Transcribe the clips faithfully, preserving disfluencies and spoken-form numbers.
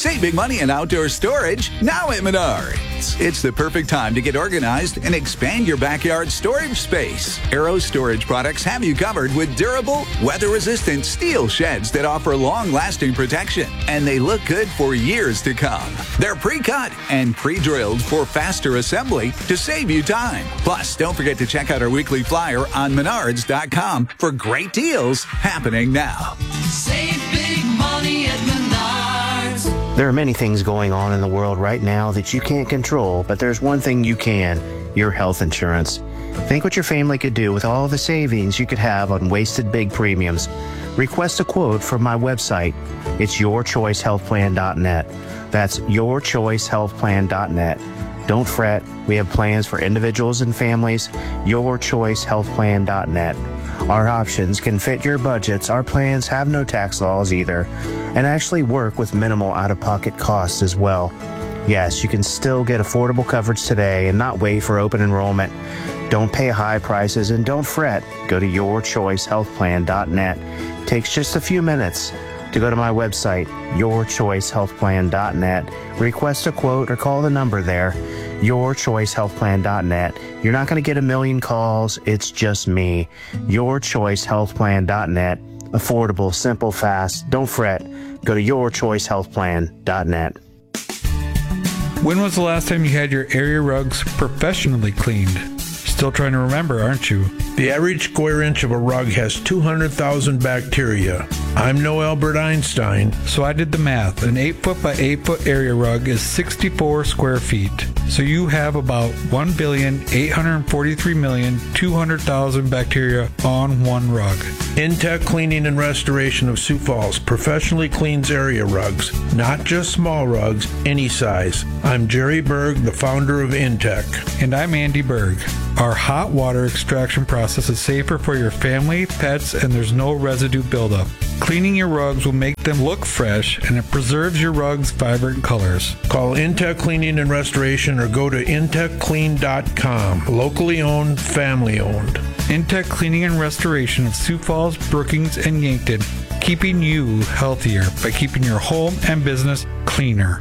Save big money in outdoor storage now at Menards. It's the perfect time to get organized and expand your backyard storage space. Arrow Storage Products have you covered with durable, weather-resistant steel sheds that offer long-lasting protection, and they look good for years to come. They're pre-cut and pre-drilled for faster assembly to save you time. Plus, don't forget to check out our weekly flyer on menards dot com for great deals happening now. Save big money at Menards. There are many things going on in the world right now that you can't control, but there's one thing you can, your health insurance. Think what your family could do with all the savings you could have on wasted big premiums. Request a quote from my website. It's your choice health plan dot net. That's your choice health plan dot net. Don't fret. We have plans for individuals and families. your choice health plan dot net. Our options can fit your budgets. Our plans have no tax laws either, and actually work with minimal out-of-pocket costs as well. Yes, you can still get affordable coverage today and not wait for open enrollment. Don't pay high prices and don't fret. Go to your choice health plan dot net. It takes just a few minutes to go to my website, your choice health plan dot net. Request a quote or call the number there, your choice health plan dot net. You're not going to get a million calls. It's just me. your choice health plan dot net. Affordable, simple, fast. Don't fret. Go to your choice health plan dot net. When was the last time you had your area rugs professionally cleaned? Still trying to remember, aren't you? The average square inch of a rug has two hundred thousand bacteria. I'm no Albert Einstein. So I did the math. An eight foot by eight foot area rug is sixty-four square feet. So you have about one billion eight hundred forty-three million two hundred thousand bacteria on one rug. Intech Cleaning and Restoration of Sioux Falls professionally cleans area rugs, not just small rugs, any size. I'm Jerry Berg, the founder of Intech. And I'm Andy Berg. Our hot water extraction process is safer for your family, pets, and there's no residue buildup. Cleaning your rugs will make them look fresh, and it preserves your rugs' vibrant colors. Call Intech Cleaning and Restoration or go to intech clean dot com. Locally owned, family owned. Intech Cleaning and Restoration of Sioux Falls, Brookings, and Yankton, keeping you healthier by keeping your home and business cleaner.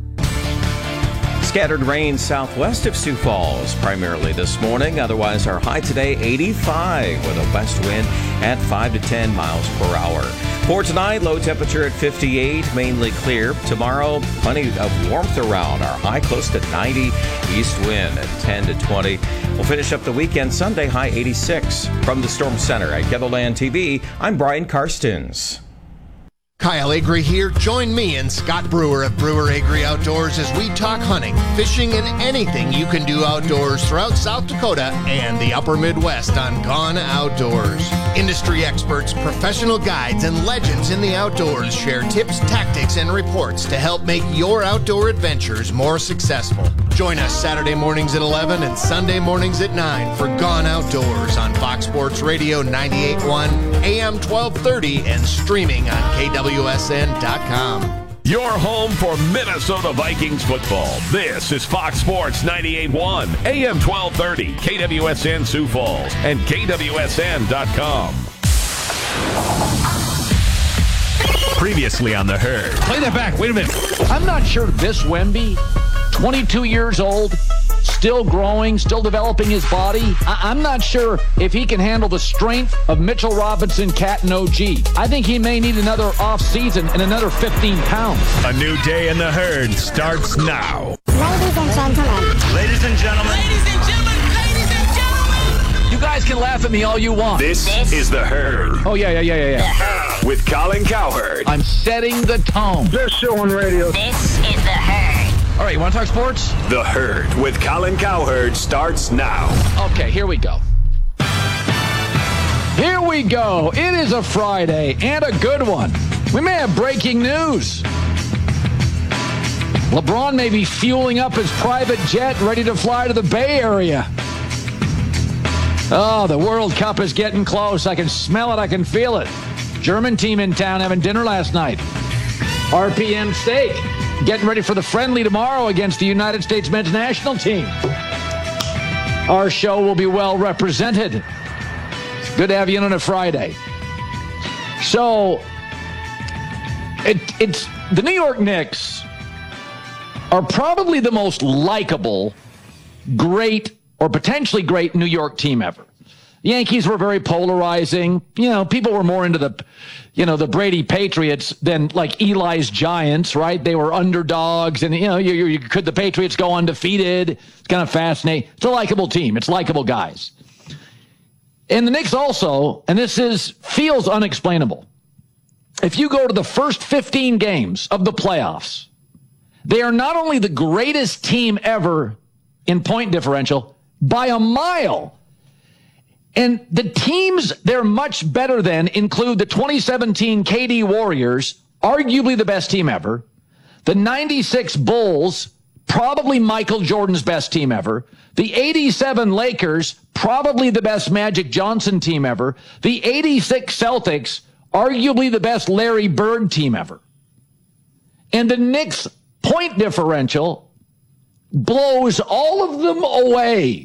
Scattered rain southwest of Sioux Falls, primarily this morning. Otherwise, our high today, eighty-five, with a west wind at five to ten miles per hour. For tonight, low temperature at fifty-eight, mainly clear. Tomorrow, plenty of warmth around. Our high close to ninety, east wind at ten to twenty. We'll finish up the weekend Sunday, high eighty-six. From the Storm Center at KENREL T V, I'm Brian Karstens. Kyle Agri here. Join me and Scott Brewer of Brewer Agri Outdoors as we talk hunting, fishing, and anything you can do outdoors throughout South Dakota and the upper Midwest on Gone Outdoors. Industry experts, professional guides, and legends in the outdoors share tips, tactics, and reports to help make your outdoor adventures more successful. Join us Saturday mornings at eleven and Sunday mornings at nine for Gone Outdoors on Fox Sports Radio ninety-eight point one, A M twelve thirty, and streaming on K W S N dot com. Your home for Minnesota Vikings football. This is Fox Sports ninety-eight point one, A M twelve thirty, K W S N Sioux Falls, and K W S N dot com. Previously on The Herd. Play that back. Wait a minute. I'm not sure this Wemby, twenty-two years old, still growing, still developing his body. I- I'm not sure if he can handle the strength of Mitchell Robinson, Cat, and O G. I think he may need another off season and another fifteen pounds. A new day in The Herd starts now. Ladies and gentlemen. Ladies and gentlemen. Ladies and gentlemen, ladies and gentlemen. You guys can laugh at me all you want. This, this is The Herd. Oh, yeah, yeah, yeah, yeah, yeah. With Colin Cowherd. I'm setting the tone. Best show on radio. This is The Herd. All right, you want to talk sports? The Herd with Colin Cowherd starts now. Okay, here we go. Here we go. It is a Friday and a good one. We may have breaking news. LeBron may be fueling up his private jet ready to fly to the Bay Area. Oh, the World Cup is getting close. I can smell it. I can feel it. German team in town having dinner last night. R P M steak. Getting ready for the friendly tomorrow against the United States men's national team. Our show will be well represented. Good to have you in on a Friday. So, it, it's the New York Knicks are probably the most likable, great, or potentially great New York team ever. The Yankees were very polarizing. You know, people were more into the, you know, the Brady Patriots than like Eli's Giants, right? They were underdogs, and, you know, you, you, could the Patriots go undefeated? It's kind of fascinating. It's a likable team. It's likable guys. And the Knicks also, and this is feels unexplainable. If you go to the first fifteen games of the playoffs, they are not only the greatest team ever in point differential by a mile. And the teams they're much better than include the twenty seventeen K D Warriors, arguably the best team ever, the ninety-six Bulls, probably Michael Jordan's best team ever, the eighty-seven Lakers, probably the best Magic Johnson team ever, the eighty-six Celtics, arguably the best Larry Bird team ever. And the Knicks' point differential blows all of them away.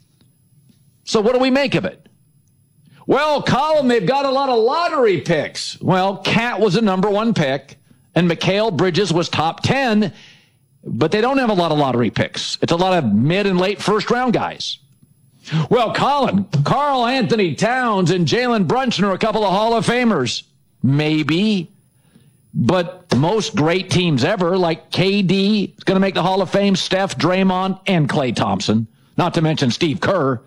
So what do we make of it? Well, Colin, they've got a lot of lottery picks. Well, Cat was a number one pick, and Mikal Bridges was top ten, but they don't have a lot of lottery picks. It's a lot of mid and late first round guys. Well, Colin, Karl Anthony Towns and Jalen Brunson are a couple of Hall of Famers. Maybe. But most great teams ever, like K D, is going to make the Hall of Fame, Steph, Draymond, and Klay Thompson, not to mention Steve Kerr.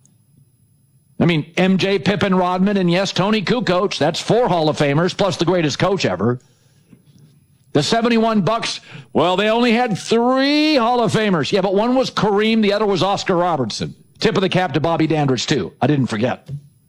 I mean, M J, Pippen, Rodman, and yes, Tony Kukoc. That's four Hall of Famers, plus the greatest coach ever. The seventy-one Bucks, well, they only had three Hall of Famers. Yeah, but one was Kareem, the other was Oscar Robertson. Tip of the cap to Bobby Dandridge, too. I didn't forget.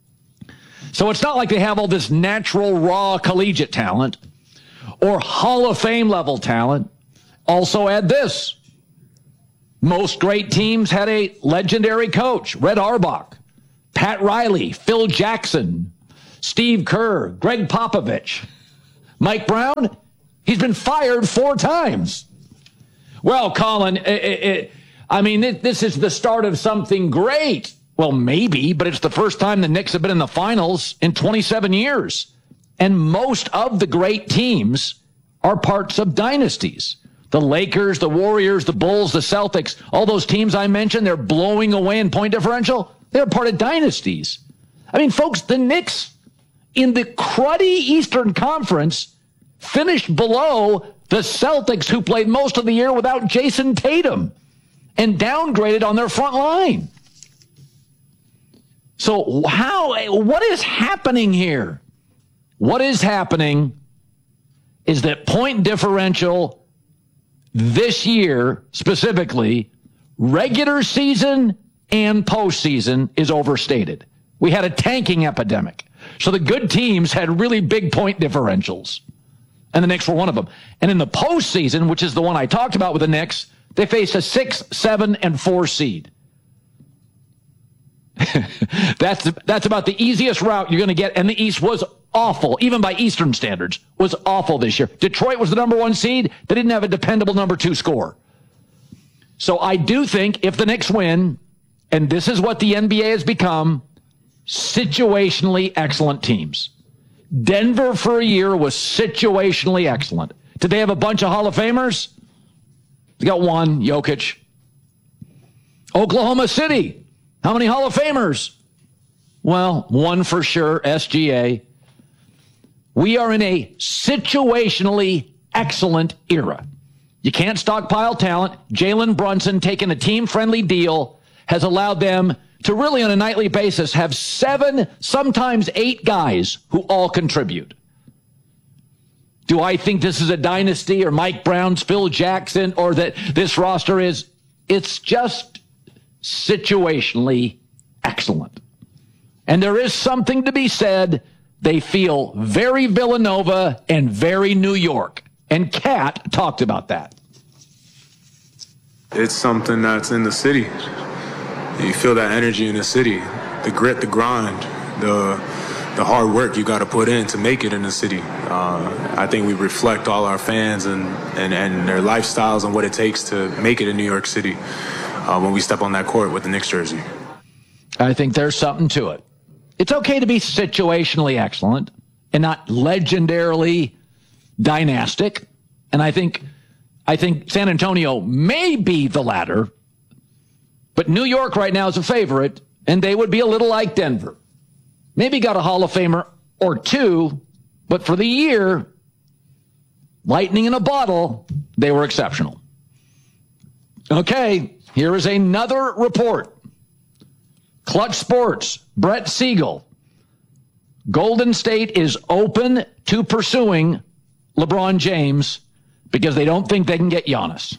So it's not like they have all this natural, raw collegiate talent or Hall of Fame level talent. Also add this. Most great teams had a legendary coach, Red Auerbach, Pat Riley, Phil Jackson, Steve Kerr, Greg Popovich. Mike Brown, he's been fired four times. Well, Colin, it, it, I mean, it, this is the start of something great. Well, maybe, but it's the first time the Knicks have been in the finals in twenty-seven years. And most of the great teams are parts of dynasties. The Lakers, the Warriors, the Bulls, the Celtics, all those teams I mentioned, they're blowing away in point differential. They're part of dynasties. I mean, folks, the Knicks in the cruddy Eastern Conference finished below the Celtics, who played most of the year without Jason Tatum, and downgraded on their front line. So how, what is happening here? What is happening is that point differential this year, specifically, regular season and postseason, is overstated. We had a tanking epidemic. So the good teams had really big point differentials, and the Knicks were one of them. And in the postseason, which is the one I talked about with the Knicks, they faced a six, seven, and four seed. that's that's about the easiest route you're going to get, and the East was awful, even by Eastern standards, was awful this year. Detroit was the number one seed. They didn't have a dependable number two score. So I do think if the Knicks win, and this is what the N B A has become, situationally excellent teams. Denver for a year was situationally excellent. Did they have a bunch of Hall of Famers? They got one, Jokic. Oklahoma City, how many Hall of Famers? Well, one for sure, S G A. We are in a situationally excellent era. You can't stockpile talent. Jalen Brunson taking a team-friendly deal has allowed them to really on a nightly basis have seven, sometimes eight guys who all contribute. Do I think this is a dynasty or Mike Brown's Phil Jackson or that this roster is? It's just situationally excellent. And there is something to be said. They feel very Villanova and very New York. And Cat talked about that. It's something that's in the city. You feel that energy in the city, the grit, the grind, the the hard work you got to put in to make it in the city. Uh, I think we reflect all our fans and, and, and their lifestyles and what it takes to make it in New York City uh, when we step on that court with the Knicks jersey. I think there's something to it. It's okay to be situationally excellent and not legendarily dynastic. And I think I think San Antonio may be the latter, but New York right now is a favorite, and they would be a little like Denver. Maybe got a Hall of Famer or two, but for the year, lightning in a bottle, they were exceptional. Okay, here is another report. Clutch Sports, Brett Siegel. Golden State is open to pursuing LeBron James because they don't think they can get Giannis.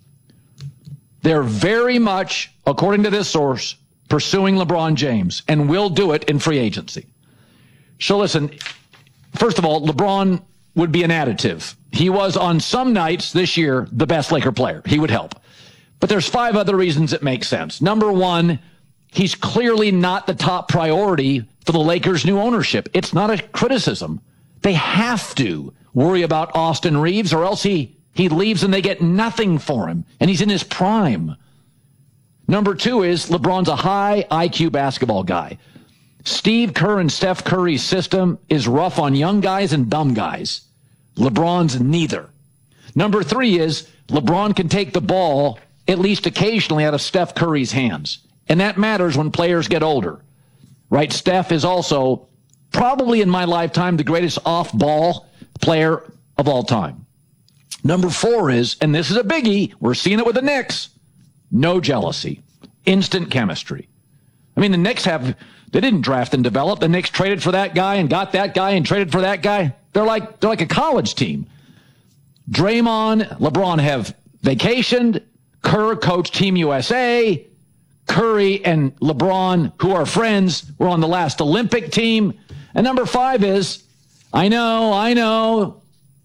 They're very much, according to this source, pursuing LeBron James and will do it in free agency. So listen, first of all, LeBron would be an additive. He was on some nights this year the best Laker player. He would help. But there's five other reasons it makes sense. Number one, he's clearly not the top priority for the Lakers' new ownership. It's not a criticism. They have to worry about Austin Reeves, or else he, he leaves and they get nothing for him, and he's in his prime. Number two is LeBron's a high I Q basketball guy. Steve Kerr and Steph Curry's system is rough on young guys and dumb guys. LeBron's neither. Number three is LeBron can take the ball at least occasionally out of Steph Curry's hands. And that matters when players get older, right? Steph is also probably in my lifetime the greatest off-ball player of all time. Number four is, and this is a biggie, we're seeing it with the Knicks, no jealousy, instant chemistry. I mean, the Knicks have, they didn't draft and develop. The Knicks traded for that guy and got that guy and traded for that guy. They're like, they're like a college team. Draymond, LeBron have vacationed. Kerr coached Team U S A. Curry and LeBron, who are friends, were on the last Olympic team. And number five is, I know, I know,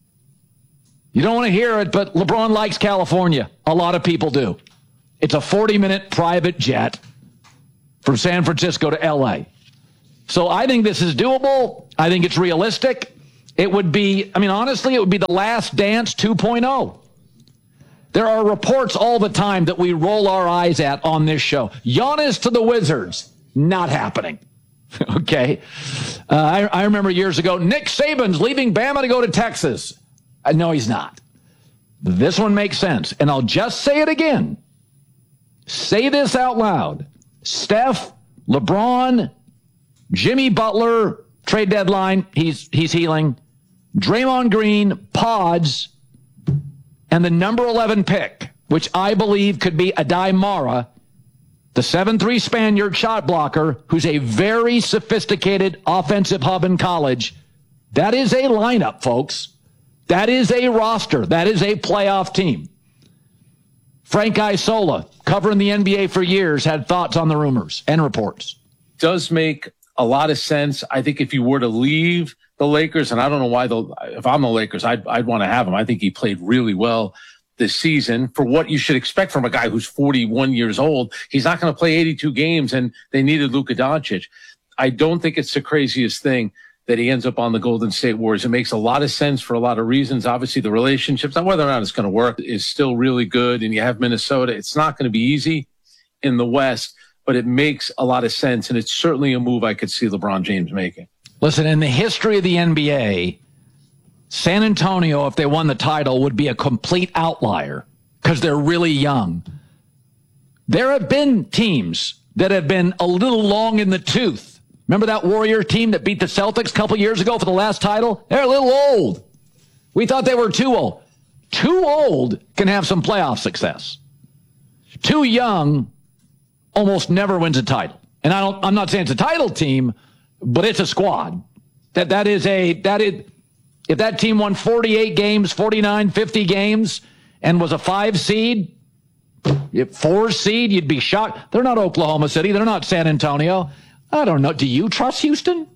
you don't want to hear it, but LeBron likes California. A lot of people do. It's a forty-minute private jet from San Francisco to L A. So I think this is doable. I think it's realistic. It would be, I mean, honestly, it would be the Last Dance two point oh. There are reports all the time that we roll our eyes at on this show. Giannis to the Wizards, not happening. Okay. Uh, I, I remember years ago, Nick Saban's leaving Bama to go to Texas. Uh, no, he's not. This one makes sense. And I'll just say it again. Say this out loud. Steph, LeBron, Jimmy Butler, trade deadline, he's he's healing. Draymond Green, Pods, and the number eleven pick, which I believe could be Adai Mara, the seven three Spaniard shot blocker, who's a very sophisticated offensive hub in college. That is a lineup, folks. That is a roster. That is a playoff team. Frank Isola, covering the N B A for years, had thoughts on the rumors and reports. Does make a lot of sense. I think if you were to leave the Lakers, and I don't know why, the, if I'm the Lakers, I'd, I'd want to have him. I think he played really well this season for what you should expect from a guy who's forty-one years old. He's not going to play eighty-two games, and they needed Luka Doncic. I don't think it's the craziest thing that he ends up on the Golden State Warriors. It makes a lot of sense for a lot of reasons. Obviously, the relationships, now whether or not it's going to work, is still really good, and you have Minnesota. It's not going to be easy in the West, but it makes a lot of sense, and it's certainly a move I could see LeBron James making. Listen, in the history of the N B A, San Antonio, if they won the title, would be a complete outlier because they're really young. There have been teams that have been a little long in the tooth. Remember that Warrior team that beat the Celtics a couple years ago for the last title? They're a little old. We thought they were too old. Too old can have some playoff success. Too young almost never wins a title. And I don't, I'm not saying it's a title team, but it's a squad. That that is a that is if that team won forty-eight games, forty-nine, fifty games, and was a five seed, four seed, you'd be shocked. They're not Oklahoma City. They're not San Antonio. I don't know. Do you trust Houston?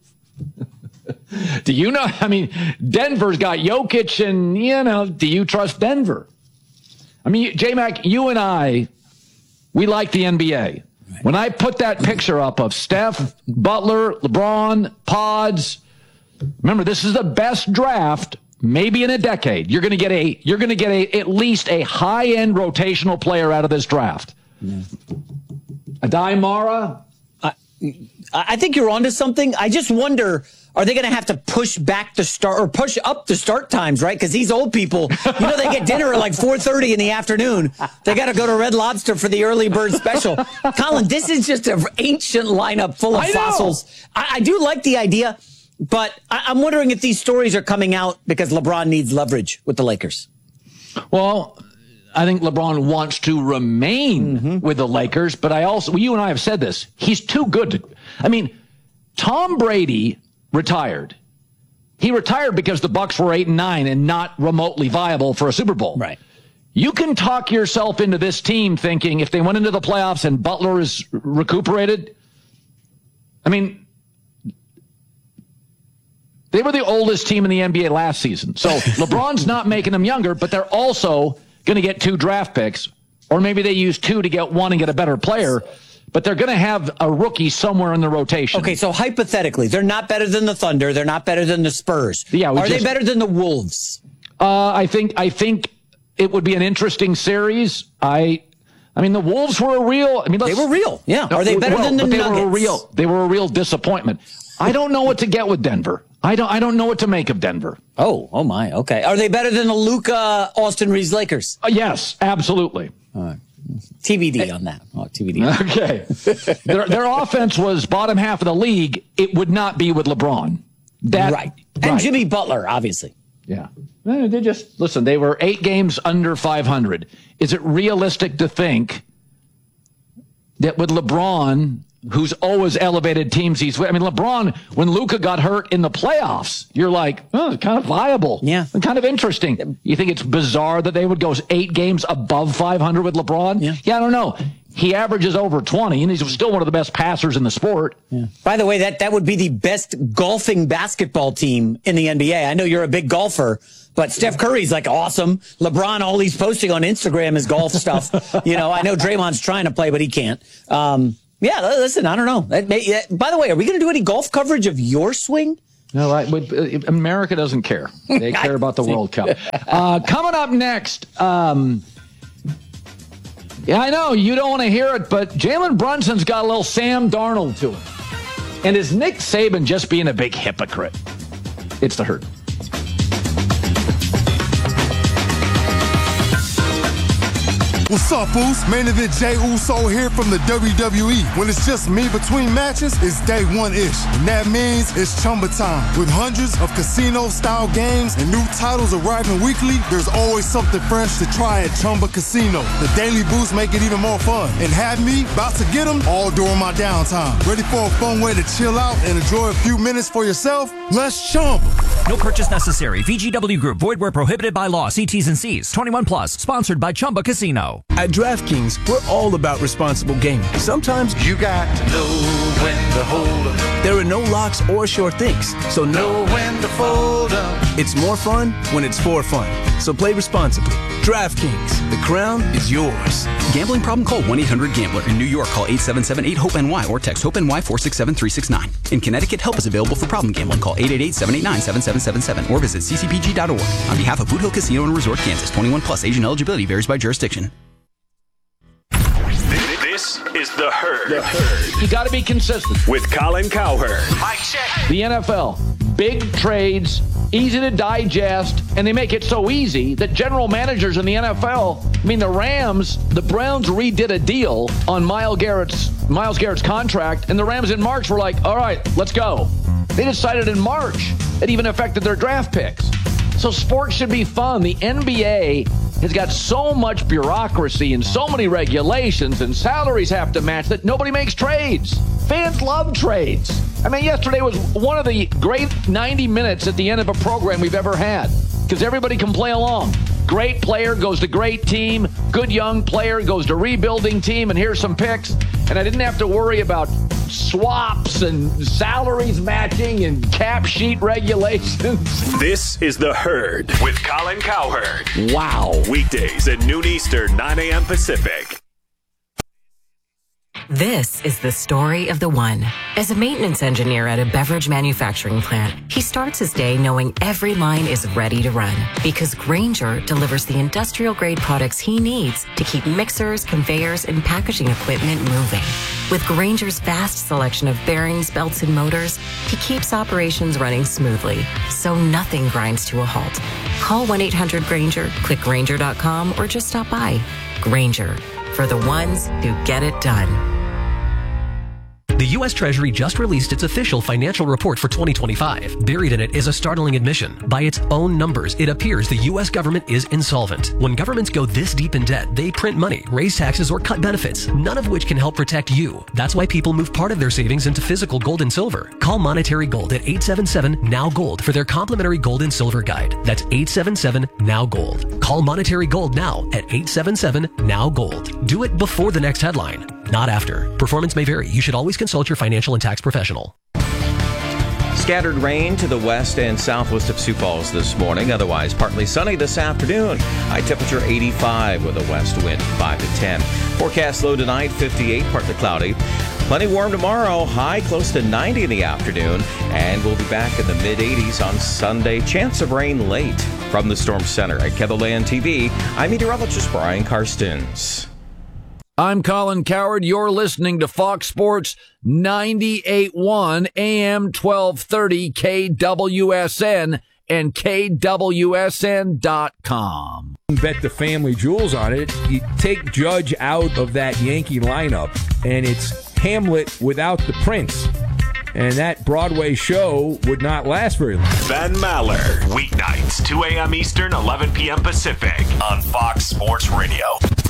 Do you know? I mean, Denver's got Jokic, and you know, do you trust Denver? I mean, J-Mac, you and I, we like the N B A. When I put that picture up of Steph, Butler, LeBron, Pods, remember, this is the best draft maybe in a decade. You're going to get a you're going to get a at least a high-end rotational player out of this draft. Yeah. Adai Mara, I, I think you're onto something. I just wonder, are they going to have to push back the start or push up the start times, right? Because these old people, you know, they get dinner at like four thirty in the afternoon. They got to go to Red Lobster for the early bird special. Colin, this is just an ancient lineup full of I fossils. I, I do like the idea, but I, I'm wondering if these stories are coming out because LeBron needs leverage with the Lakers. Well, I think LeBron wants to remain Mm-hmm. with the Lakers, but I also, you and I have said this, he's too good to, I mean, Tom Brady retired. He retired because the Bucks were eight and nine and not remotely viable for a Super Bowl. Right. You can talk yourself into this team thinking if they went into the playoffs and Butler is recuperated, I mean, they were the oldest team in the N B A last season. So LeBron's not making them younger, but they're also going to get two draft picks, or maybe they use two to get one and get a better player, but they're going to have a rookie somewhere in the rotation. Okay, so hypothetically, they're not better than the Thunder. They're not better than the Spurs. Yeah, we Are just- they better than the Wolves? Uh, I think I think it would be an interesting series. I I mean, the Wolves were a real. I mean, let's, They were real. Yeah. Are they better well, than the but they Nuggets? Were a real. They were a real disappointment. I don't know what to get with Denver. I don't. I don't know what to make of Denver. Oh, oh my. Okay. Are they better than the Luka Austin Reeves Lakers? Uh, yes, absolutely. All right. T B D on that. Oh, T B D. Okay. their, their offense was bottom half of the league. It would not be with LeBron. That, right. And right. Jimmy Butler, obviously. Yeah. Eh, They just, listen, they were eight games under five hundred. Is it realistic to think that with LeBron, who's always elevated teams he's with, I mean, LeBron, when Luka got hurt in the playoffs, you're like, oh, it's kind of viable. Yeah. And kind of interesting. You think it's bizarre that they would go eight games above five hundred with LeBron? Yeah. Yeah, I don't know. He averages over twenty, and he's still one of the best passers in the sport. Yeah. By the way, that, that would be the best golfing basketball team in the N B A. I know you're a big golfer, but Steph Curry's like awesome. LeBron, all he's posting on Instagram is golf stuff. You know, I know Draymond's trying to play, but he can't. Um, yeah, listen, I don't know. That may, yeah, by the way, are we going to do any golf coverage of your swing? No, I, but, uh, America doesn't care. They care about the World Cup. Uh, coming up next, um, yeah, I know you don't want to hear it, but Jalen Brunson's got a little Sam Darnold to him. And is Nick Saban just being a big hypocrite? It's the Herd. What's up, Boost? Main event Jay Uso here from the W W E. When it's just me between matches, it's day one-ish. And that means it's Chumba time. With hundreds of casino-style games and new titles arriving weekly, there's always something fresh to try at Chumba Casino. The Daily Boost make it even more fun. And have me about to get them all during my downtime. Ready for a fun way to chill out and enjoy a few minutes for yourself? Let's Chumba. No purchase necessary. V G W Group. Void where prohibited by law. See T's and C's. twenty-one plus. Sponsored by Chumba Casino. At DraftKings, we're all about responsible gaming. Sometimes you got to know when to hold up. There are no locks or short things, so know when to fold up. It's more fun when it's for fun. So play responsibly. DraftKings, the crown is yours. Gambling problem? Call one eight hundred gambler. In New York, call eight seven seven eight hope N Y or text HOPE-NY four six seven three six nine. In Connecticut, help is available for problem gambling. Call eight eight eight seven eight nine seven seven seven seven or visit c c p g dot org. On behalf of Boot Hill Casino and Resort, Kansas, twenty-one plus. Age and eligibility varies by jurisdiction. This is The Herd. The Herd. You got to be consistent. With Colin Cowherd. Mike check. The N F L, big trades, easy to digest, and they make it so easy that general managers in the N F L, I mean, the Rams, the Browns redid a deal on Myles Garrett's, Myles Garrett's contract, and the Rams in March were like, all right, let's go. They decided in March. It even affected their draft picks. So sports should be fun. The N B A has got so much bureaucracy and so many regulations and salaries have to match that nobody makes trades. Fans love trades. I mean, yesterday was one of the great ninety minutes at the end of a program we've ever had because everybody can play along. Great player goes to great team. Good young player goes to rebuilding team. And here's some picks. And I didn't have to worry about swaps and salaries matching and cap sheet regulations. This is The Herd with Colin Cowherd. Wow. Weekdays at noon Eastern, nine a.m. Pacific. This is the story of the one. As a maintenance engineer at a beverage manufacturing plant, he starts his day knowing every line is ready to run because Grainger delivers the industrial-grade products he needs to keep mixers, conveyors, and packaging equipment moving. With Grainger's vast selection of bearings, belts, and motors, he keeps operations running smoothly, so nothing grinds to a halt. Call one eight hundred Grainger, click Grainger dot com, or just stop by. Grainger, for the ones who get it done. The U S Treasury just released its official financial report for twenty twenty-five. Buried in it is a startling admission. By its own numbers, it appears the U S government is insolvent. When governments go this deep in debt, they print money, raise taxes, or cut benefits, none of which can help protect you. That's why people move part of their savings into physical gold and silver. Call Monetary Gold at eight seven seven, N O W, GOLD for their complimentary gold and silver guide. That's eight seven seven, N O W, GOLD. Call Monetary Gold now at eight seven seven, N O W, GOLD. Do it before the next headline, not after. Performance may vary. You should always consult your financial and tax professional. Scattered rain to the west and southwest of Sioux Falls this morning. Otherwise, partly sunny this afternoon. High temperature eighty-five with a west wind five to ten. Forecast low tonight, fifty-eight, partly cloudy. Plenty warm tomorrow. High close to ninety in the afternoon. And we'll be back in the mid-eighties on Sunday. Chance of rain late. From the Storm Center at KETHLAND T V, I'm meteorologist Brian Karstens. I'm Colin Coward. You're listening to Fox Sports ninety-eight point one A M twelve thirty K W S N and K W S N dot com. Bet the family jewels on it. You take Judge out of that Yankee lineup, and it's Hamlet without the Prince. And that Broadway show would not last very long. Ben Maller, weeknights, two a.m. Eastern, eleven p.m. Pacific, on Fox Sports Radio.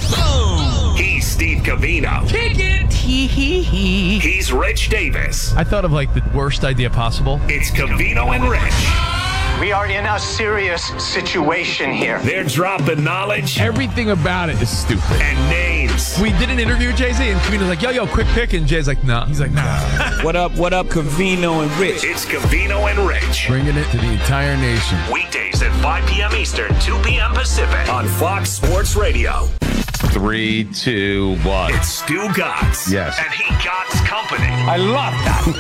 Boom! He's Steve Covino. Kick it! Hee hee hee. He's Rich Davis. I thought of like the worst idea possible. It's Covino and Rich. We are in a serious situation here. They're dropping knowledge. Everything about it is stupid. And names. We did an interview with Jay-Z, and Covino's like, yo, yo, quick pick. And Jay's like, no. Nah. He's like, nah. What up, what up, Covino and Rich? It's Covino and Rich. Bringing it to the entire nation. Weekdays at five p.m. Eastern, two p.m. Pacific, on Fox Sports Radio. Three, two, one. It's Stu Gatz. Yes. And he Gatz Company. I love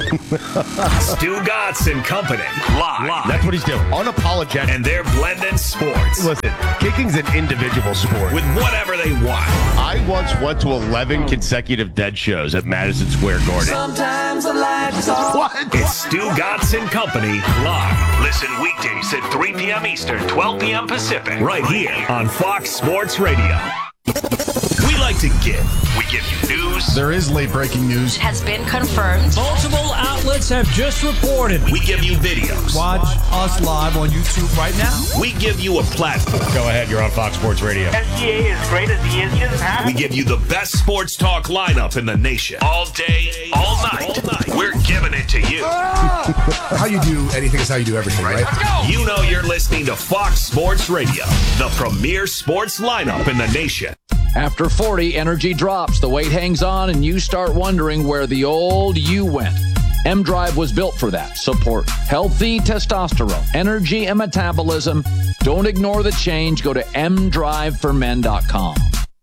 that. Stu Gatz and Company. Live. Live. That's what he's doing. Unapologetic. And they're blending sports. Listen, kicking's an individual sport. With whatever they want. I once went to eleven consecutive dead shows at Madison Square Garden. Sometimes the lights off. What? It's Stu Gatz and Company live. Listen weekdays at three p.m. Eastern, twelve p.m. Pacific. Right here on Fox Sports Radio. We like to give. We give you news. There is late breaking news. Has been confirmed. Multiple outlets have just reported. We give you videos. Watch us live on YouTube right now. We give you a platform. Go ahead, you're on Fox Sports Radio. S G A is great as the engine, huh? We give you the best sports talk lineup in the nation. All day, all night. All night. We're giving it to you. How you do anything is how you do everything, right? Let's go. You know you're listening to Fox Sports Radio, the premier sports lineup in the nation. After forty, energy drops, the weight hangs on, and you start wondering where the old you went. M-Drive was built for that. Support healthy testosterone, energy, and metabolism. Don't ignore the change. Go to m drive for men dot com.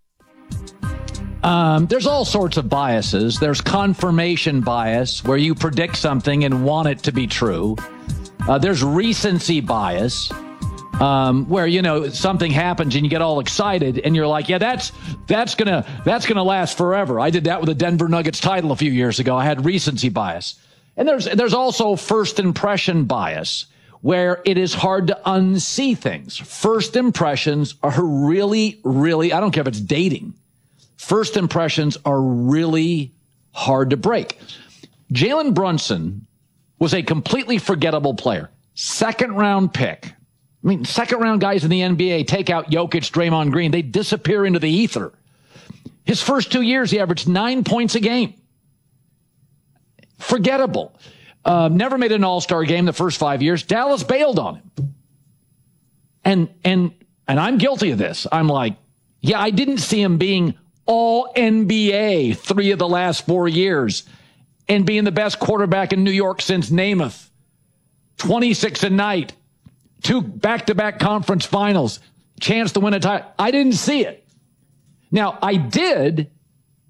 Um, there's all sorts of biases. There's confirmation bias, where you predict something and want it to be true. Uh, there's recency bias. Um, where, you know, something happens and you get all excited and you're like, yeah, that's that's gonna that's gonna last forever. I did that with the Denver Nuggets title a few years ago. I had recency bias. And there's there's also first impression bias, where it is hard to unsee things. First impressions are really, really, I don't care if it's dating. First impressions are really hard to break. Jalen Brunson was a completely forgettable player. Second round pick. I mean, second round guys in the N B A, take out Jokic, Draymond Green, they disappear into the ether. His first two years, he averaged nine points a game. Forgettable. Uh, never made an all-star game the first five years. Dallas bailed on him. And, and, and I'm guilty of this. I'm like, yeah, I didn't see him being all N B A three of the last four years and being the best quarterback in New York since Namath. twenty-six a night. Two back-to-back conference finals, chance to win a title. I didn't see it. Now, I did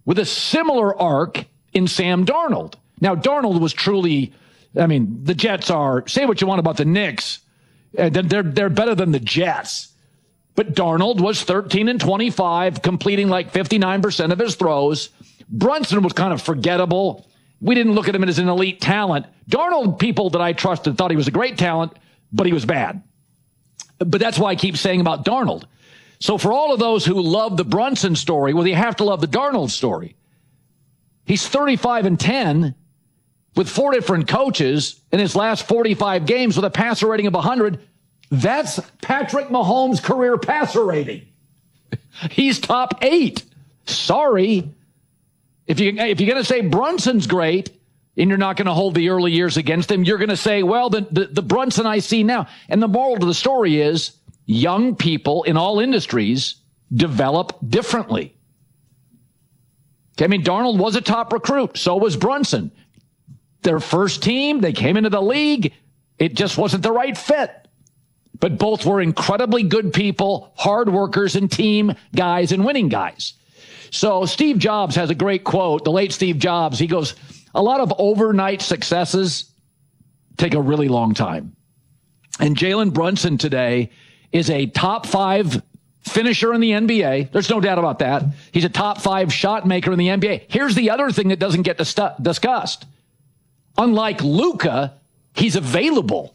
with a similar arc in Sam Darnold. Now, Darnold was truly, I mean, the Jets are, say what you want about the Knicks, uh, they're, they're better than the Jets. But Darnold was thirteen and twenty-five, completing like fifty-nine percent of his throws. Brunson was kind of forgettable. We didn't look at him as an elite talent. Darnold, people that I trusted thought he was a great talent, but he was bad. But that's why I keep saying about Darnold. So for all of those who love the Brunson story, well, you have to love the Darnold story. He's thirty-five and ten with four different coaches in his last forty-five games with a passer rating of one hundred. That's Patrick Mahomes' career passer rating. He's top eight. Sorry. If, you, if you're going to say Brunson's great and you're not going to hold the early years against him, you're going to say, well, the, the, the Brunson I see now. And the moral to the story is young people in all industries develop differently. Okay, I mean, Darnold was a top recruit. So was Brunson. Their first team, they came into the league. It just wasn't the right fit. But both were incredibly good people, hard workers and team guys and winning guys. So Steve Jobs has a great quote, the late Steve Jobs. He goes, a lot of overnight successes take a really long time. And Jalen Brunson today is a top five finisher in the N B A. There's no doubt about that. He's a top five shot maker in the N B A. Here's the other thing that doesn't get dis- discussed. Unlike Luka, he's available.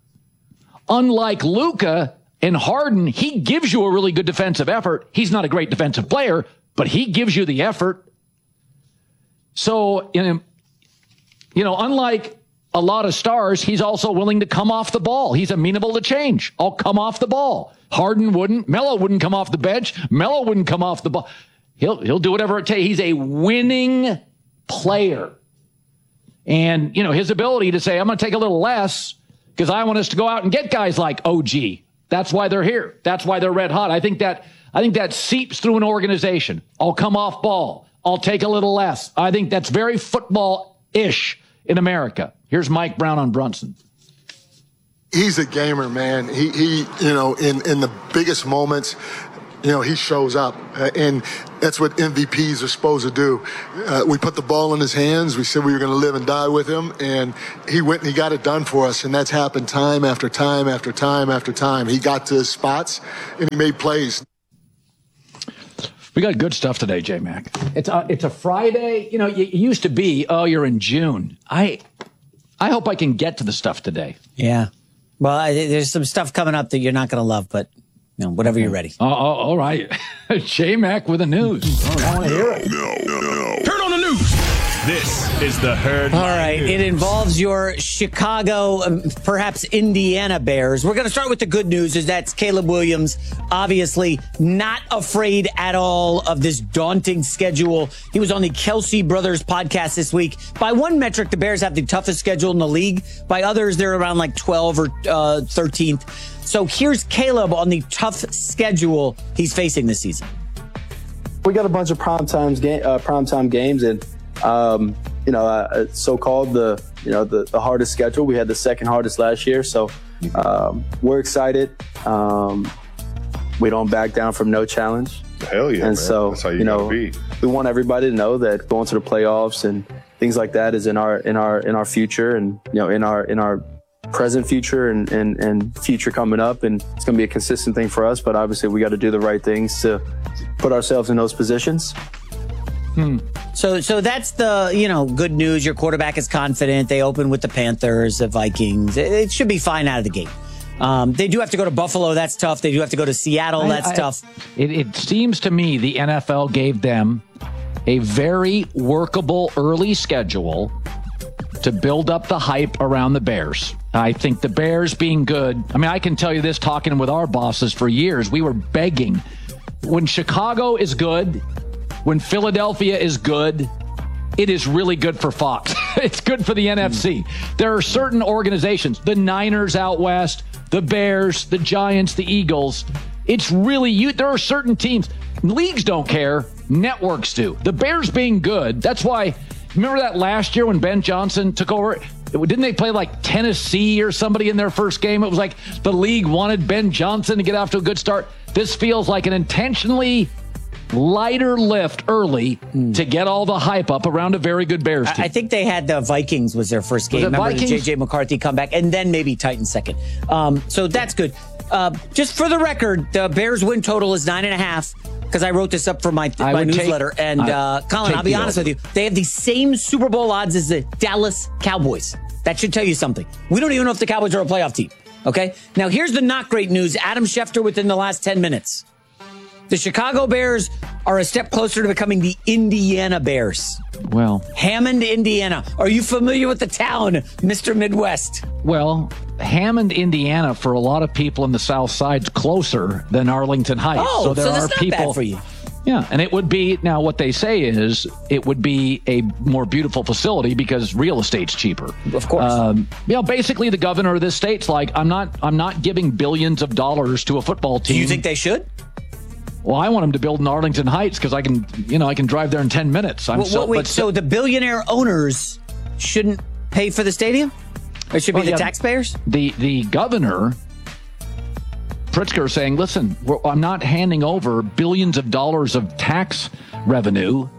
Unlike Luka and Harden, he gives you a really good defensive effort. He's not a great defensive player, but he gives you the effort. So, you know, unlike a lot of stars, he's also willing to come off the ball. He's amenable to change. I'll come off the ball. Harden wouldn't. Melo wouldn't come off the bench. Melo wouldn't come off the ball. He'll, he'll do whatever it takes. He's a winning player. And, you know, his ability to say, I'm going to take a little less because I want us to go out and get guys like O G. That's why they're here. That's why they're red hot. I think that I think that seeps through an organization. I'll come off ball. I'll take a little less. I think that's very football-ish in America. Here's Mike Brown on Brunson. He's a gamer, man. He, he you know, in, in the biggest moments, you know, he shows up. Uh, and that's what M V Ps are supposed to do. Uh, we put the ball in his hands. We said we were going to live and die with him. And he went and he got it done for us. And that's happened time after time after time after time. He got to his spots and he made plays. We got good stuff today, J-Mac. It's a, it's a Friday. You know, it used to be, oh, you're in June. I I hope I can get to the stuff today. Yeah. Well, I, there's some stuff coming up that you're not going to love, but you know, whatever you're ready. Oh, oh all right. J-Mac with the news. Oh, I want to hear it. No, no, no. Turn on the news. This is the Herd. All right. It involves your Chicago, um, perhaps Indiana Bears. We're going to start with the good news is that's Caleb Williams, obviously not afraid at all of this daunting schedule. He was on the Kelsey Brothers podcast this week. By one metric, the Bears have the toughest schedule in the league. By others, they're around like twelve or uh, thirteenth. So here's Caleb on the tough schedule he's facing this season. We got a bunch of prime times game, uh, primetime games, and um, you know, uh, so-called the you know the, the hardest schedule. We had the second hardest last year, so um, we're excited. Um, we don't back down from no challenge. Hell yeah, and man. so That's how you, you know, gotta be. We want everybody to know that going to the playoffs and things like that is in our in our in our future, and you know, in our in our present future and, and, and future coming up, and it's going to be a consistent thing for us, but obviously we got to do the right things to put ourselves in those positions. Hmm. So so that's the, you know, good news. Your quarterback is confident. They open with the Panthers, the Vikings. It, it should be fine out of the gate. Um, they do have to go to Buffalo. That's tough. They do have to go to Seattle. That's I, I, tough. It, it seems to me the N F L gave them a very workable early schedule to build up the hype around the Bears. I think the Bears being good, I mean, I can tell you this, talking with our bosses for years, we were begging. When Chicago is good, when Philadelphia is good, it is really good for Fox. It's good for the N F C. There are certain organizations, the Niners out west, the Bears, the Giants, the Eagles. It's really, you. There are certain teams. Leagues don't care. Networks do. The Bears being good, that's why, remember that last year when Ben Johnson took over? Didn't they play like Tennessee or somebody in their first game? It was like the league wanted Ben Johnson to get off to a good start. This feels like an intentionally lighter lift early mm. to get all the hype up around a very good Bears team. I, I think they had the Vikings was their first game. Remember Vikings? the J J McCarthy comeback, and then maybe Titans second. Um, so that's good. Uh, just for the record, the Bears win total is nine and a half because I wrote this up for my, my newsletter. Take, and uh, Colin, I'll be honest over. with you. They have the same Super Bowl odds as the Dallas Cowboys. That should tell you something. We don't even know if the Cowboys are a playoff team. Okay? Now, here's the not great news. Adam Schefter within the last ten minutes. The Chicago Bears are a step closer to becoming the Indiana Bears. Well, Hammond, Indiana. Are you familiar with the town, Mister Midwest? Well, Hammond, Indiana, for a lot of people in the South Side's closer than Arlington Heights. Oh, so there so that's are not people bad for you. Yeah, and it would be, now what they say is it would be a more beautiful facility because real estate's cheaper. Of course. Um, you know, basically the governor of this state's like, I'm not I'm not giving billions of dollars to a football team. Do you think they should? Well, I want them to build in Arlington Heights because I can, you know, I can drive there in ten minutes. I'm well, so, wait, but, so the billionaire owners shouldn't pay for the stadium? It should be well, the yeah, taxpayers? The the governor, Pritzker, saying, listen, we're, I'm not handing over billions of dollars of tax revenue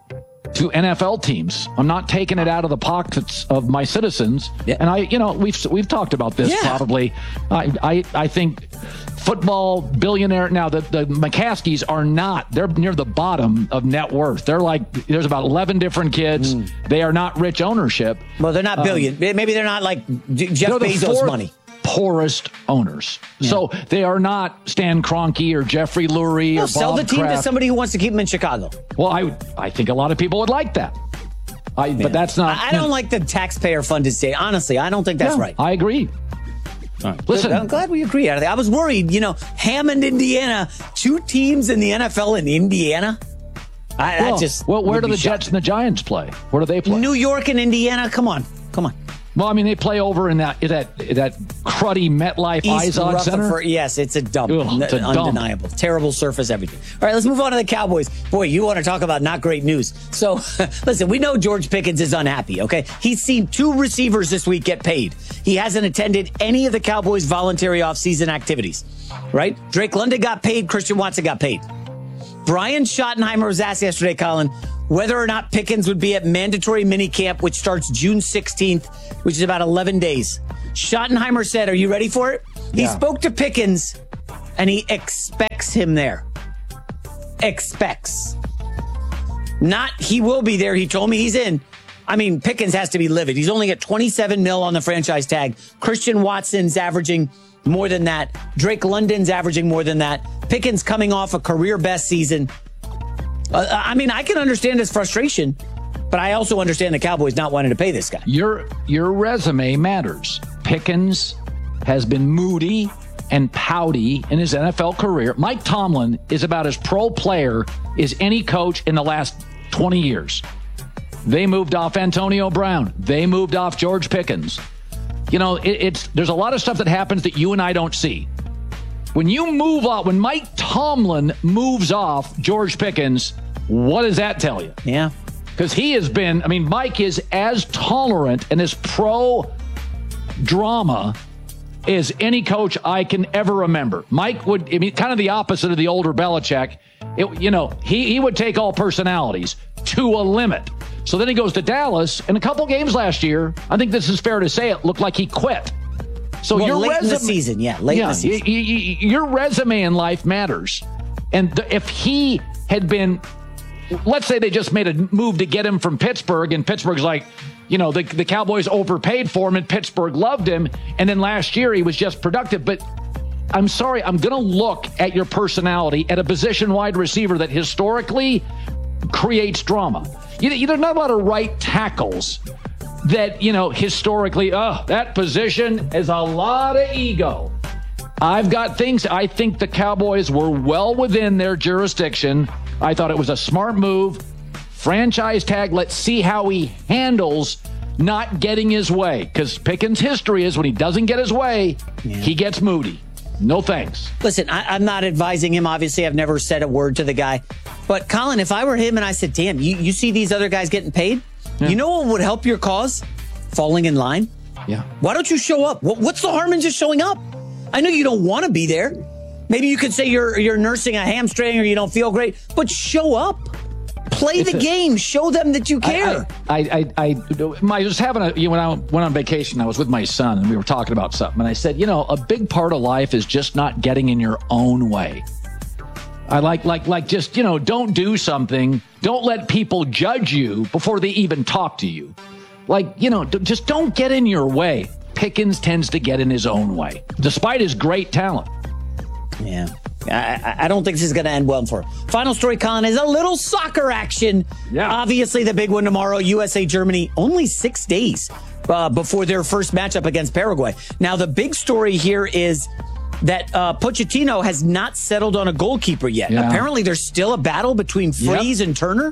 to N F L teams. I'm not taking it out of the pockets of my citizens. Yeah. And I, you know, we've we've talked about this yeah. probably. I, I I think football billionaire now the the McCaskies are not. They're near the bottom of net worth. They're like there's about eleven different kids. Mm. They are not rich ownership. Well, they're not billion. Um, Maybe they're not like Jeff Bezos money. Poorest owners. Yeah. So they are not Stan Kroenke or Jeffrey Lurie no, or Bob sell the team Kraft. to somebody who wants to keep them in Chicago. Well, I would, I think a lot of people would like that. I, but that's not. I, I don't like the taxpayer funded state. Honestly, I don't think that's yeah, right. I agree. All right. Listen, I'm glad we agree. I was worried. You know, Hammond, Indiana, two teams in the N F L in Indiana. I, well, that just well, where do the shocking. Jets and the Giants play? Where do they play? New York and Indiana. Come on, come on. Well, I mean, they play over in that that that cruddy MetLife East Izod Center. Rutherford, yes, it's a dump. Ugh, it's a Undeniable. dump. Terrible surface, everything. All right, let's move on to the Cowboys. Boy, you want to talk about not great news. So, listen, we know George Pickens is unhappy, okay? He's seen two receivers this week get paid. He hasn't attended any of the Cowboys' voluntary offseason activities, right? Drake London got paid. Christian Watson got paid. Brian Schottenheimer was asked yesterday, Colin, whether or not Pickens would be at mandatory minicamp, which starts June sixteenth, which is about eleven days. Schottenheimer said, are you ready for it? He yeah. spoke to Pickens, and he expects him there. Expects. Not he will be there. He told me he's in. I mean, Pickens has to be livid. He's only at twenty-seven mil on the franchise tag. Christian Watson's averaging more than that. Drake London's averaging more than that. Pickens coming off a career best season. Uh, I mean, I can understand his frustration, but I also understand the Cowboys not wanting to pay this guy. Your your resume matters. Pickens has been moody and pouty in his N F L career. Mike Tomlin is about as pro player as any coach in the last twenty years. They moved off Antonio Brown. They moved off George Pickens. You know, it, it's there's a lot of stuff that happens that you and I don't see. When you move off, when Mike Tomlin moves off George Pickens, what does that tell you? Yeah. Because he has been, I mean, Mike is as tolerant and as pro drama as any coach I can ever remember. Mike would, I mean, kind of the opposite of the older Belichick. It, you know, he, he would take all personalities to a limit. So then he goes to Dallas, and a couple games last year, I think this is fair to say, it looked like he quit. So well, your late resume, in the season, yeah, late yeah, in the season. Y- y- y- your resume in life matters. And the, if he had been, let's say they just made a move to get him from Pittsburgh, and Pittsburgh's like, you know, the, the Cowboys overpaid for him, and Pittsburgh loved him, and then last year he was just productive. But I'm sorry, I'm going to look at your personality at a position wide receiver that historically creates drama. You, you, there's not a lot of right tackles that, you know, historically, oh, that position is a lot of ego. I've got things. I think the Cowboys were well within their jurisdiction. I thought it was a smart move. Franchise tag. Let's see how he handles not getting his way. Because Pickens' history is when he doesn't get his way, yeah. he gets moody. No thanks. Listen, I, I'm not advising him. Obviously, I've never said a word to the guy. But, Colin, if I were him and I said, damn, you, you see these other guys getting paid? Yeah. You know what would help your cause? Falling in line. Yeah. Why don't you show up? What, what's the harm in just showing up? I know you don't want to be there, Maybe you could say you're you're nursing a hamstring or you don't feel great, but show up. Play the game. Show them that you care. I, I, I, I, I was having a, you know, when I went on vacation, I was with my son and we were talking about something. And I said, you know, a big part of life is just not getting in your own way. I like, like, like just, you know, don't do something. Don't let people judge you before they even talk to you. Like, you know, d- just don't get in your way. Pickens tends to get in his own way, despite his great talent. Yeah. I, I don't think this is going to end well for him. Final story, Colin, is a little soccer action. Yeah. Obviously, the big one tomorrow, U S A Germany, only six days uh, before their first matchup against Paraguay. Now, the big story here is that uh, Pochettino has not settled on a goalkeeper yet. Yeah. Apparently, there's still a battle between Freeze yep. and Turner.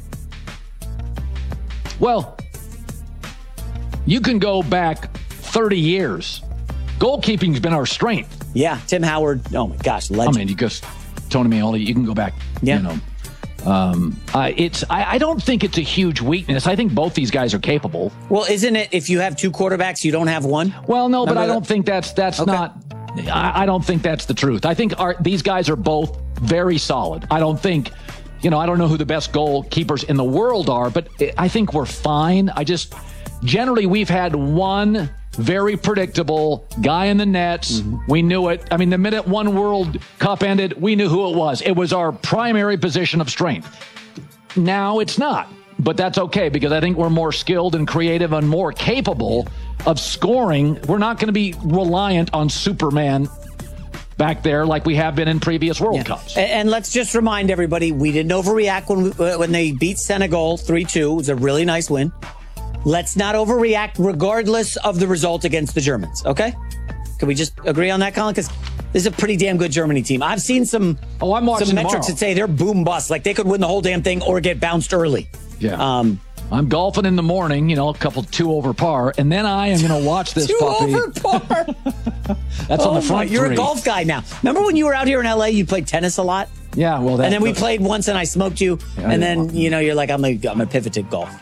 Well, you can go back thirty years. Goalkeeping's been our strength. Yeah, Tim Howard. Oh my gosh, legend. I mean, you just Tony Meoli. You can go back. Yeah. You know, um, uh, it's. I, I don't think it's a huge weakness. I think both these guys are capable. Well, isn't it? If you have two quarterbacks, you don't have one. Well, no, Remember but I that? don't think that's that's okay. not. I, I don't think that's the truth. I think our, these guys are both very solid. I don't think. You know, I don't know who the best goalkeepers in the world are, but I think we're fine. I just generally we've had one very predictable guy in the nets. Mm-hmm. We knew it. I mean, the minute one World Cup ended, we knew who it was. It was our primary position of strength. Now it's not, but that's okay because I think we're more skilled and creative and more capable of scoring. We're not going to be reliant on Superman back there like we have been in previous World yeah. Cups. And, and let's just remind everybody, we didn't overreact when we, when they beat Senegal three two. It was a really nice win. Let's not overreact regardless of the result against the Germans, okay? Can we just agree on that, Colin? Because this is a pretty damn good Germany team. I've seen some, oh, I'm watching some metrics tomorrow. that say they're boom bust. Like they could win the whole damn thing or get bounced early. Yeah. Um, I'm golfing in the morning, you know, a couple two over par, and then I am going to watch this two puppy. Two over par? That's oh on the front my, You're three. a golf guy now. Remember when you were out here in L A, you played tennis a lot? Yeah, well, that, And then we but, played once and I smoked you, yeah, and then, you know, you're like, I'm a, I'm a pivot to golf.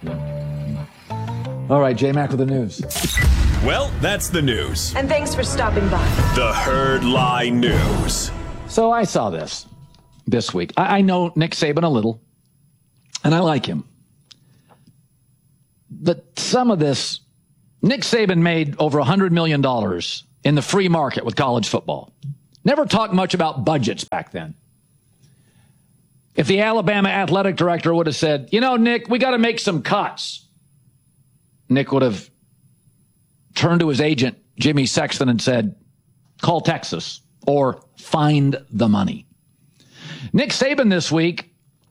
All right, J-Mac with the news. Well, that's the news. And thanks for stopping by. The Herd Lie News. So I saw this this week. I, I know Nick Saban a little, and I like him. But some of this, Nick Saban made over one hundred million dollars in the free market with college football. Never talked much about budgets back then. If the Alabama athletic director would have said, you know, Nick, we got to make some cuts, Nick would have turned to his agent, Jimmy Sexton, and said, call Texas or find the money. Nick Saban this week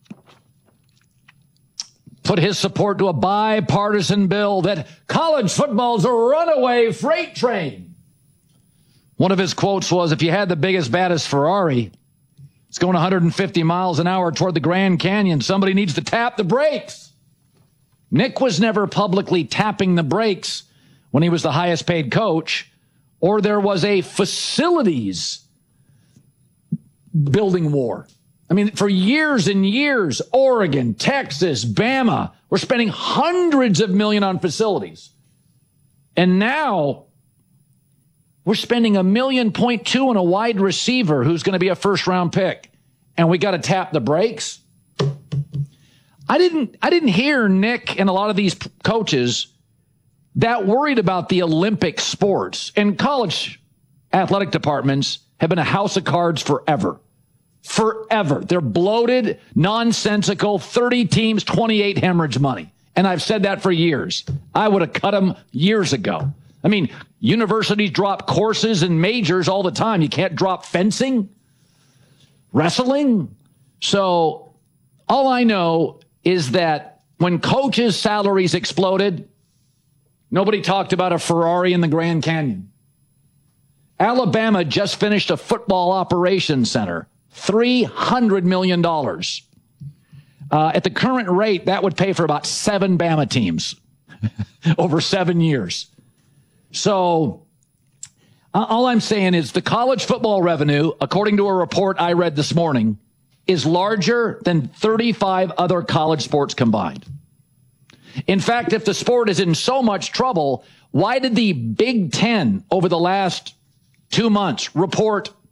put his support to a bipartisan bill that college football's a runaway freight train. One of his quotes was, if you had the biggest, baddest Ferrari, it's going one hundred fifty miles an hour toward the Grand Canyon, somebody needs to tap the brakes. Nick was never publicly tapping the brakes when he was the highest paid coach, or there was a facilities building war. I mean, for years and years, Oregon, Texas, Bama, we're spending hundreds of million on facilities. And now we're spending a million point two on a wide receiver who's going to be a first round pick. And we got to tap the brakes. I didn't, I didn't hear Nick and a lot of these coaches that worried about the Olympic sports. And college athletic departments have been a house of cards forever. Forever. They're bloated, nonsensical, thirty teams, twenty-eight hemorrhage money. And I've said that for years. I would have cut them years ago. I mean, universities drop courses and majors all the time. You can't drop fencing, wrestling. So all I know is that when coaches' salaries exploded, nobody talked about a Ferrari in the Grand Canyon. Alabama just finished a football operations center. three hundred million dollars. Uh, at the current rate, that would pay for about seven Bama teams over seven years. So uh, all I'm saying is the college football revenue, according to a report I read this morning, is larger than thirty-five other college sports combined. In fact, if the sport is in so much trouble, why did the Big Ten over the last two months report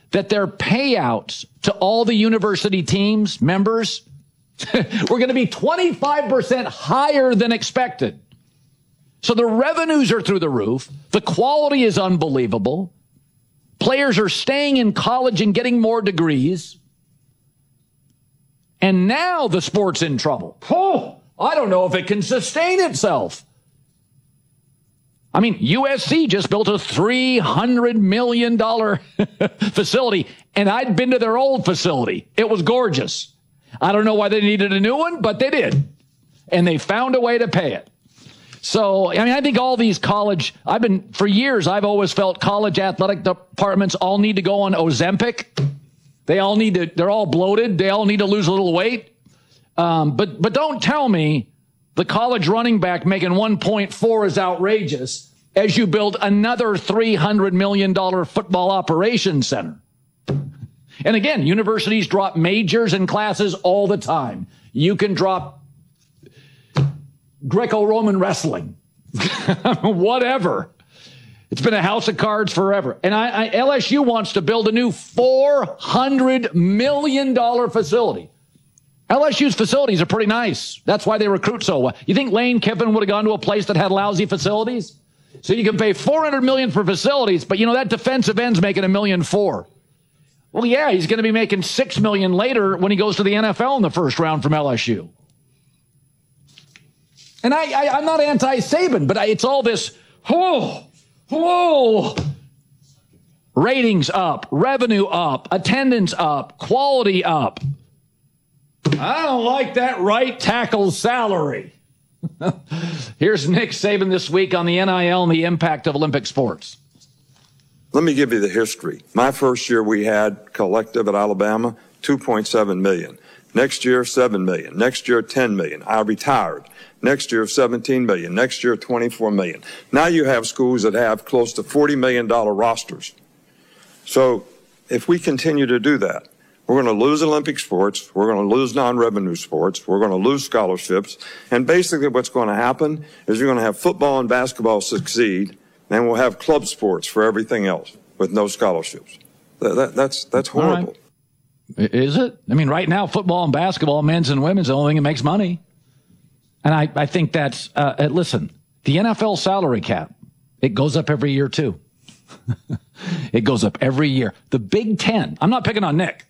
that their payouts to all the university teams, members, were going to be twenty-five percent higher than expected. So the revenues are through the roof. The quality is unbelievable. Players are staying in college and getting more degrees. And now the sport's in trouble. Oh, I don't know if it can sustain itself. I mean, U S C just built a three hundred million dollars facility, and I'd been to their old facility. It was gorgeous. I don't know why they needed a new one, but they did. And they found a way to pay it. So, I mean, I think all these college, I've been, for years, I've always felt college athletic departments all need to go on Ozempic. They all need to, they're all bloated. They all need to lose a little weight. Um, but, but don't tell me the college running back making one point four is outrageous as you build another three hundred million dollars football operations center. And again, universities drop majors and classes all the time. You can drop Greco-Roman wrestling, whatever. It's been a house of cards forever. And I, I, L S U wants to build a new four hundred million dollars facility. L S U's facilities are pretty nice. That's why they recruit so well. You think Lane Kiffin would have gone to a place that had lousy facilities? So you can pay four hundred million dollars for facilities, but you know that defensive end's making a million four. Well, yeah, he's going to be making six million dollars later when he goes to the N F L in the first round from L S U. And I, I, I'm not anti-Saban, but I, it's all this, whoa, whoa, ratings up, revenue up, attendance up, quality up. I don't like that right tackle salary. Here's Nick Saban this week on the N I L and the impact of Olympic sports. Let me give you the history. My first year we had collective at Alabama, two point seven million. Next year, seven million. Next year, ten million. I retired. Next year, seventeen million. Next year, twenty-four million. Now you have schools that have close to forty million dollars rosters. So if we continue to do that, we're going to lose Olympic sports. We're going to lose non-revenue sports. We're going to lose scholarships. And basically what's going to happen is you're going to have football and basketball succeed, and we'll have club sports for everything else with no scholarships. That, that, that's that's horrible. Right. Is it? I mean, right now, football and basketball, men's and women's, the only thing that makes money. And I, I think that's, uh, listen, the N F L salary cap, it goes up every year, too. It goes up every year. The Big Ten, I'm not picking on Nick.